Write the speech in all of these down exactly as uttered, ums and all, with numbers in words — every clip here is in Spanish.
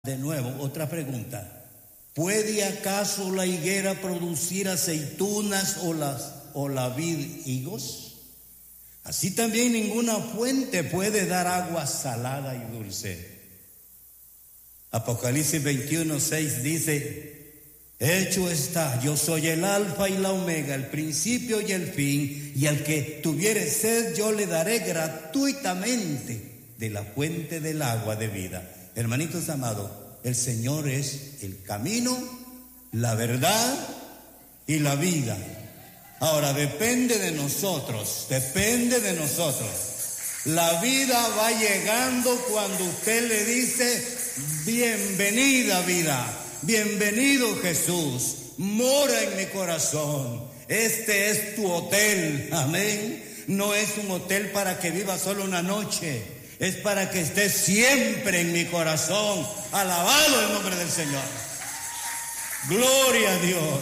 De nuevo, otra pregunta. ¿Puede acaso la higuera producir aceitunas o, las, o la vid higos? Así también ninguna fuente puede dar agua salada y dulce. Apocalipsis veintiuno, seis dice: hecho está, yo soy el alfa y la omega, el principio y el fin, y al que tuviere sed yo le daré gratuitamente de la fuente del agua de vida. Hermanitos amados, el Señor es el camino, la verdad y la vida. Ahora depende de nosotros, depende de nosotros. La vida va llegando cuando usted le dice: bienvenida vida, bienvenido Jesús, mora en mi corazón. Este es tu hotel, amén. No es un hotel para que viva solo una noche. Es para que esté siempre en mi corazón. Alabado el nombre del Señor. Gloria a Dios.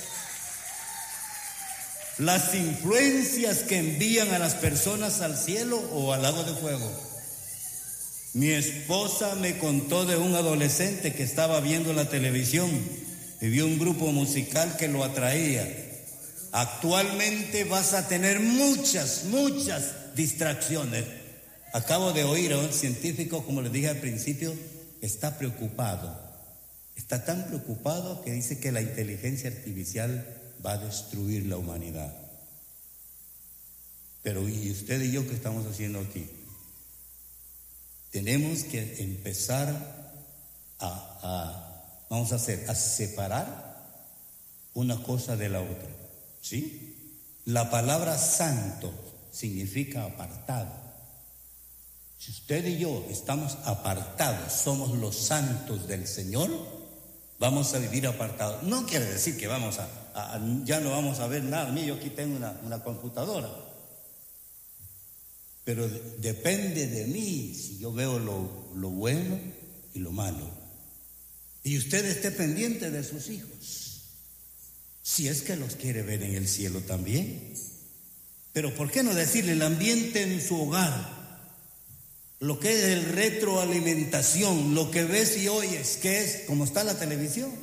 Las influencias que envían a las personas al cielo o al lago de fuego. Mi esposa me contó de un adolescente que estaba viendo la televisión y vio un grupo musical que lo atraía. Actualmente vas a tener muchas, muchas distracciones. Acabo de oír a un científico, como les dije al principio, está preocupado. Está tan preocupado que dice que la inteligencia artificial va a destruir la humanidad. Pero ¿y usted y yo qué estamos haciendo aquí? Tenemos que empezar a, a vamos a hacer, a separar una cosa de la otra, ¿sí? La palabra santo significa apartado. Si usted y yo estamos apartados, somos los santos del Señor, vamos a vivir apartados. No quiere decir que vamos a, a, a ya no vamos a ver nada. Mira, yo aquí tengo una, una computadora, pero de, depende de mí si yo veo lo, lo bueno y lo malo. Y usted esté pendiente de sus hijos, si es que los quiere ver en el cielo también. Pero ¿por qué no decirle el ambiente en su hogar? Lo que es el retroalimentación, lo que ves y oyes, que es como está la televisión.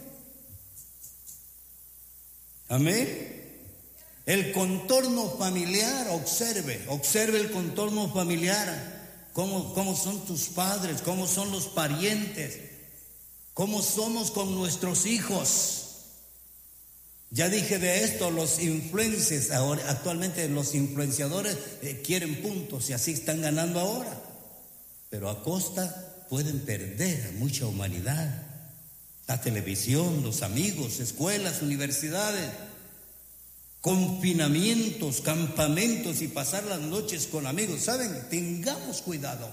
Amén. El contorno familiar, observe, observe el contorno familiar. Cómo, cómo son tus padres, cómo son los parientes, cómo somos con nuestros hijos. Ya dije de esto, los influencers, ahora, actualmente los influenciadores eh, quieren puntos y así están ganando ahora. Pero a costa pueden perder a mucha humanidad. La televisión, los amigos, escuelas, universidades, confinamientos, campamentos y pasar las noches con amigos. ¿Saben? Tengamos cuidado.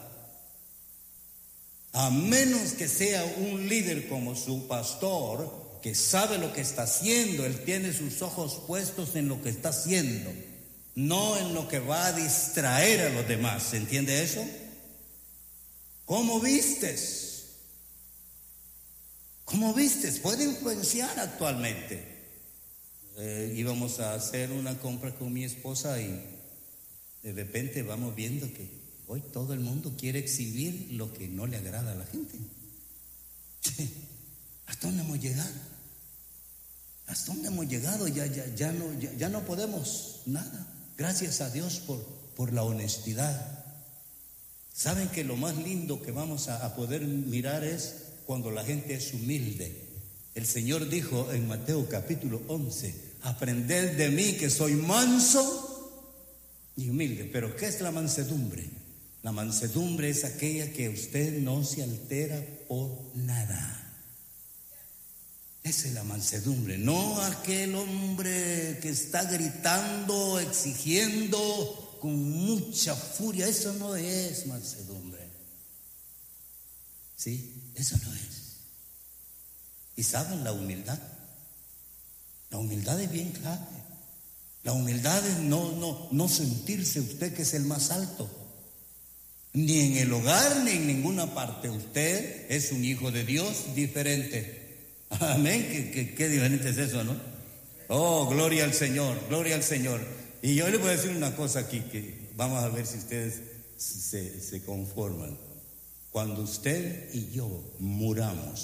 A menos que sea un líder como su pastor, que sabe lo que está haciendo, él tiene sus ojos puestos en lo que está haciendo, no en lo que va a distraer a los demás. ¿Se entiende eso? ¿Cómo vistes? ¿Cómo vistes? Puede influenciar actualmente. Eh, íbamos a hacer una compra con mi esposa y de repente vamos viendo que hoy todo el mundo quiere exhibir lo que no le agrada a la gente. ¿Hasta dónde hemos llegado? ¿Hasta dónde hemos llegado? Ya, ya, ya, no, ya, ya no podemos nada. Gracias a Dios por, por la honestidad. ¿Saben que lo más lindo que vamos a, a poder mirar es cuando la gente es humilde? El Señor dijo en Mateo capítulo once: aprended de mí que soy manso y humilde. Pero ¿qué es la mansedumbre? La mansedumbre es aquella que usted no se altera por nada. Esa es la mansedumbre, no aquel hombre que está gritando, exigiendo con mucha furia. Eso no es mansedumbre. ¿Sí? Eso no es. ¿Y saben la humildad? La humildad es bien clave. La humildad es no, no, no sentirse usted que es el más alto. Ni en el hogar, ni en ninguna parte. Usted es un hijo de Dios diferente. Amén. ¿Qué, qué, qué diferente es eso, no? Oh, gloria al Señor, gloria al Señor. Y yo les voy a decir una cosa aquí que vamos a ver si ustedes se, se conforman. cuando usted y yo muramos.